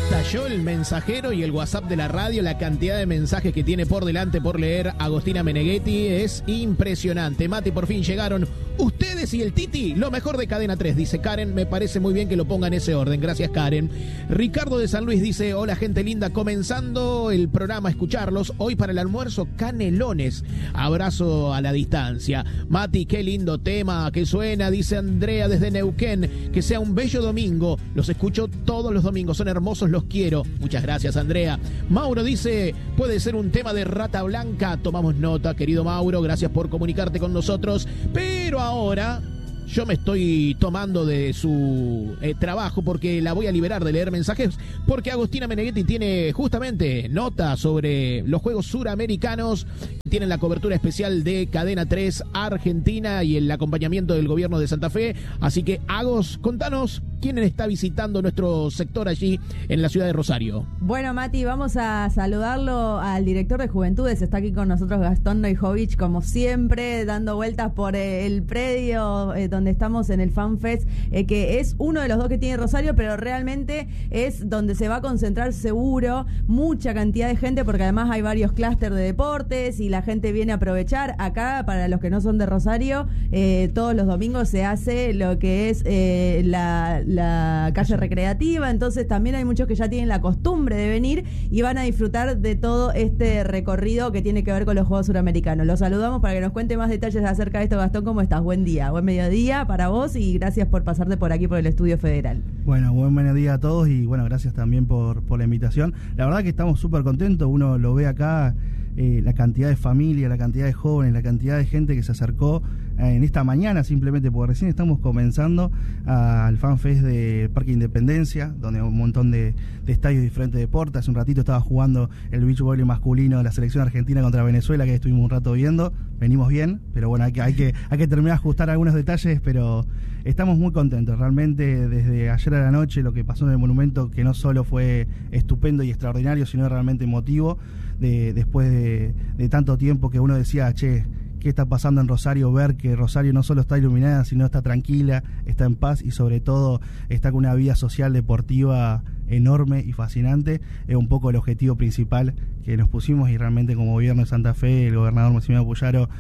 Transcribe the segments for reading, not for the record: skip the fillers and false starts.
Estalló el mensajero y el WhatsApp de la radio. La cantidad de mensajes que tiene por delante por leer Agostina Meneghetti es impresionante. Mati, por fin llegaron ustedes y el Titi, lo mejor de Cadena 3, dice Karen. Me parece muy bien que lo ponga en ese orden. Gracias, Karen. Ricardo de San Luis dice: hola, gente linda, comenzando el programa a escucharlos. Hoy para el almuerzo, canelones. Abrazo a la distancia. Mati, qué lindo tema que suena, dice Andrea desde Neuquén. Que sea un bello domingo. Los escucho todos los domingos, son hermosos, los quiero. Muchas gracias, Andrea. Mauro dice: puede ser un tema de Rata Blanca. Tomamos nota, querido Mauro, gracias por comunicarte con nosotros. Pero ahora yo me estoy tomando de su trabajo, porque la voy a liberar de leer mensajes, porque Agostina Meneghetti tiene justamente nota sobre los Juegos Suramericanos. Tienen la cobertura especial de Cadena 3 Argentina y el acompañamiento del gobierno de Santa Fe. Así que, Agos, contanos quién está visitando nuestro sector allí en la ciudad de Rosario. Bueno, Mati, vamos a saludarlo al director de Juventudes. Está aquí con nosotros Gastón Neujovic, como siempre, dando vueltas por el predio donde estamos en el FanFest, que es uno de los dos que tiene Rosario, pero realmente es donde se va a concentrar seguro mucha cantidad de gente, porque además hay varios clústeres de deportes y la gente viene a aprovechar. Acá, para los que no son de Rosario, todos los domingos se hace lo que es la calle recreativa, entonces también hay muchos que ya tienen la costumbre de venir y van a disfrutar de todo este recorrido que tiene que ver con los Juegos Suramericanos. Los saludamos para que nos cuente más detalles acerca de esto. Gastón, ¿cómo estás? Buen día, buen mediodía para vos y gracias por pasarte por aquí por el Estudio Federal. Bueno, buen mediodía a todos y bueno, gracias también por la invitación. La verdad que estamos súper contentos, uno lo ve acá, la cantidad de familia, la cantidad de jóvenes, la cantidad de gente que se acercó en esta mañana, simplemente porque recién estamos comenzando al FanFest de Parque Independencia, donde hay un montón de estadios de diferentes deportes. Hace un ratito estaba jugando el beach volley masculino de la selección argentina contra Venezuela, que estuvimos un rato viendo. Venimos bien, pero bueno, hay que terminar de ajustar algunos detalles, pero estamos muy contentos. Realmente desde ayer a la noche lo que pasó en el monumento, que no solo fue estupendo y extraordinario, sino realmente emotivo, después de tanto tiempo que uno decía, che, ¿qué está pasando en Rosario? Ver que Rosario no solo está iluminada, sino está tranquila, está en paz y sobre todo está con una vida social deportiva enorme y fascinante. Es un poco el objetivo principal que nos pusimos y realmente como gobierno de Santa Fe, el gobernador Maximiliano Puyaro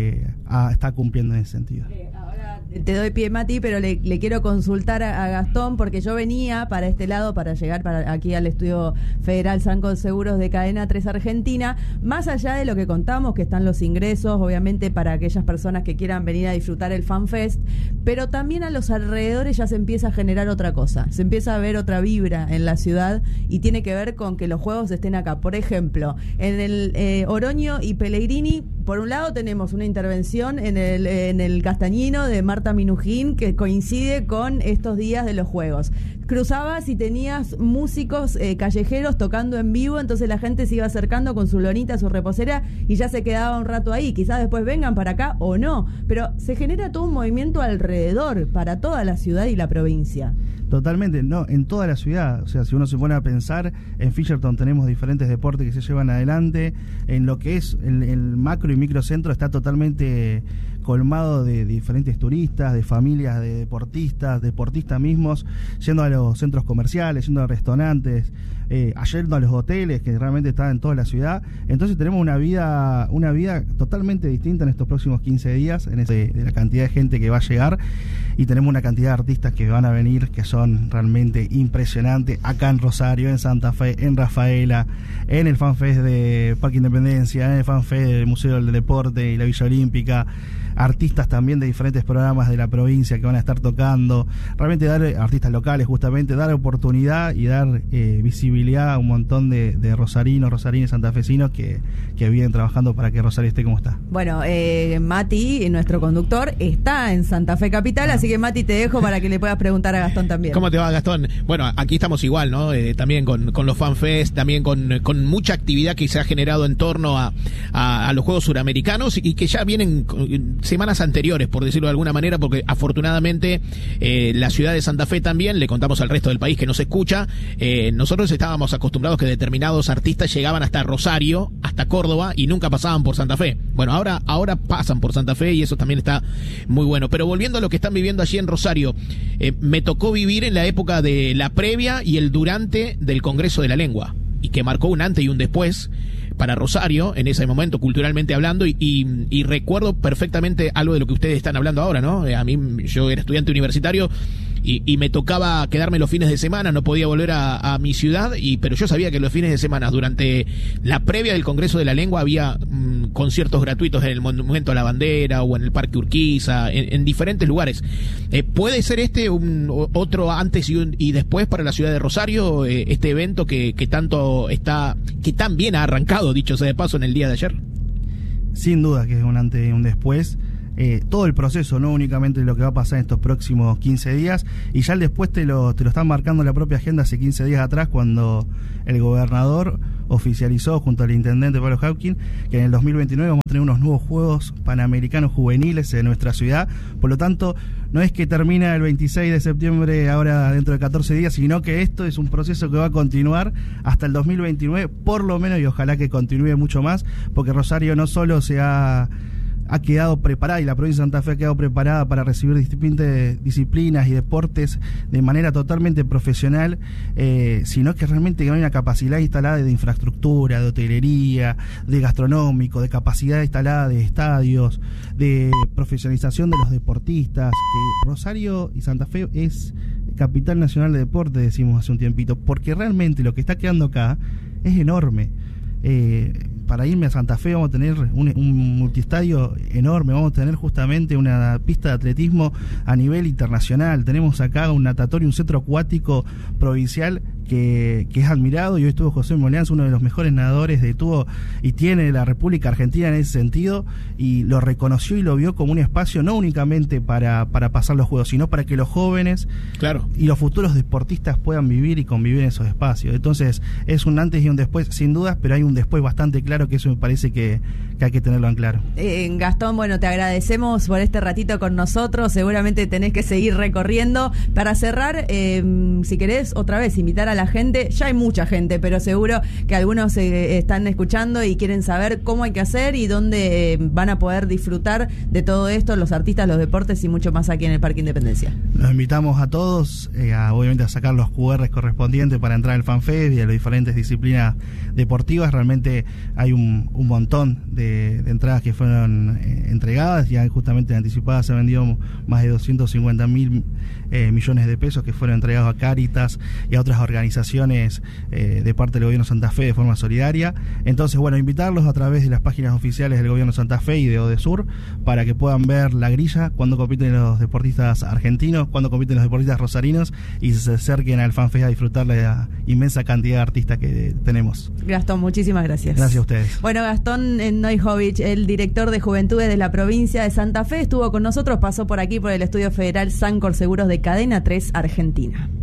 está cumpliendo en ese sentido. Ahora te doy pie, Mati, pero le quiero consultar a Gastón, porque yo venía para este lado, para llegar aquí al Estudio Federal Sancon Seguros de Cadena 3 Argentina. Más allá de lo que contamos, que están los ingresos, obviamente para aquellas personas que quieran venir a disfrutar el FanFest, pero también a los alrededores ya se empieza a generar otra cosa, se empieza a ver otra vibra en la ciudad y tiene que ver con que los juegos estén acá. Por ejemplo, en el Oroño y Pellegrini, por un lado tenemos una intervención en el Castañino de Marta Minujín, que coincide con estos días de los juegos. Cruzabas y tenías músicos callejeros tocando en vivo, entonces la gente se iba acercando con su lonita, su reposera, y ya se quedaba un rato ahí. Quizás después vengan para acá o no, pero se genera todo un movimiento alrededor para toda la ciudad y la provincia. Totalmente, no, en toda la ciudad. O sea, si uno se pone a pensar, en Fisherton tenemos diferentes deportes que se llevan adelante. En lo que es el macro y microcentro está totalmente colmado de diferentes turistas, de familias, de deportistas mismos, yendo a los centros comerciales, yendo a restaurantes, yendo a los hoteles, que realmente están en toda la ciudad. Entonces tenemos una vida totalmente distinta en estos próximos 15 días, de la cantidad de gente que va a llegar, y tenemos una cantidad de artistas que van a venir que son realmente impresionantes, acá en Rosario, en Santa Fe, en Rafaela, en el FanFest de Parque Independencia, en el FanFest del Museo del Deporte y la Villa Olímpica. Artistas también de diferentes programas de la provincia que van a estar tocando, realmente dar artistas locales, justamente dar oportunidad y dar visibilidad a un montón de rosarinos y santafesinos que vienen trabajando para que Rosario esté como está. Bueno, Mati, nuestro conductor, está en Santa Fe Capital, así que Mati, te dejo para que le puedas preguntar a Gastón también. ¿Cómo te va, Gastón? Bueno, aquí estamos igual, ¿no? También con los FanFest, también con mucha actividad que se ha generado en torno a los Juegos Suramericanos y que ya vienen semanas anteriores, por decirlo de alguna manera, porque afortunadamente la ciudad de Santa Fe también, le contamos al resto del país que nos escucha, nosotros estábamos acostumbrados que determinados artistas llegaban hasta Rosario, hasta Córdoba, y nunca pasaban por Santa Fe. Bueno, ahora pasan por Santa Fe y eso también está muy bueno. Pero volviendo a lo que están viviendo allí en Rosario, me tocó vivir en la época de la previa y el durante del Congreso de la Lengua, y que marcó un antes y un después para Rosario en ese momento, culturalmente hablando, y recuerdo perfectamente algo de lo que ustedes están hablando ahora, ¿no? Yo era estudiante universitario y me tocaba quedarme los fines de semana, no podía volver a mi ciudad, pero yo sabía que los fines de semana, durante la previa del Congreso de la Lengua, había conciertos gratuitos en el Monumento a la Bandera o en el Parque Urquiza, en diferentes lugares. ¿Puede ser otro antes y después para la ciudad de Rosario, este evento que tan bien ha arrancado, dicho sea de paso, en el día de ayer? Sin duda que es un antes y un después. Todo el proceso, no únicamente lo que va a pasar en estos próximos 15 días, y ya el después te lo están marcando en la propia agenda hace 15 días atrás, cuando el gobernador oficializó junto al intendente Pablo Hawking que en el 2029 vamos a tener unos nuevos Juegos Panamericanos Juveniles en nuestra ciudad. Por lo tanto, no es que termina el 26 de septiembre ahora dentro de 14 días, sino que esto es un proceso que va a continuar hasta el 2029 por lo menos, y ojalá que continúe mucho más, porque Rosario no solo ha quedado preparada, y la provincia de Santa Fe ha quedado preparada para recibir distintas disciplinas y deportes de manera totalmente profesional, sino que realmente hay una capacidad instalada de infraestructura, de hotelería, de gastronómico, de capacidad instalada de estadios, de profesionalización de los deportistas. Que Rosario y Santa Fe es capital nacional de deporte, decimos hace un tiempito, porque realmente lo que está quedando acá es enorme. Para irme a Santa Fe vamos a tener un multiestadio enorme, vamos a tener justamente una pista de atletismo a nivel internacional, tenemos acá un natatorio, un centro acuático provincial que es admirado, y hoy estuvo José Moleans, uno de los mejores nadadores y tiene la República Argentina en ese sentido, y lo reconoció y lo vio como un espacio no únicamente para pasar los juegos, sino para que los jóvenes, claro, y los futuros deportistas puedan vivir y convivir en esos espacios. Entonces es un antes y un después sin dudas, pero hay un después bastante claro, que eso me parece que hay que tenerlo en claro. Gastón, bueno, te agradecemos por este ratito con nosotros, seguramente tenés que seguir recorriendo. Para cerrar, si querés otra vez invitar a la gente, ya hay mucha gente, pero seguro que algunos están escuchando y quieren saber cómo hay que hacer y dónde van a poder disfrutar de todo esto, los artistas, los deportes y mucho más aquí en el Parque Independencia. Los invitamos a todos, obviamente a sacar los QR correspondientes para entrar al FanFest y a las diferentes disciplinas deportivas. Realmente hay un montón de entradas que fueron entregadas, ya justamente anticipadas se vendió más de 250.000 millones de pesos que fueron entregados a Cáritas y a otras organizaciones de parte del Gobierno de Santa Fe de forma solidaria. Entonces, bueno, invitarlos a través de las páginas oficiales del Gobierno de Santa Fe y de Odesur para que puedan ver la grilla cuando compiten los deportistas argentinos, cuando compiten los deportistas rosarinos, y se acerquen al FanFest a disfrutar la inmensa cantidad de artistas que tenemos. Gastón, muchísimas gracias. Gracias a ustedes. Bueno, Gastón Neuhovich, el director de Juventudes de la provincia de Santa Fe, estuvo con nosotros, pasó por aquí por el Estudio Federal Sancor Seguros de Cadena 3 Argentina.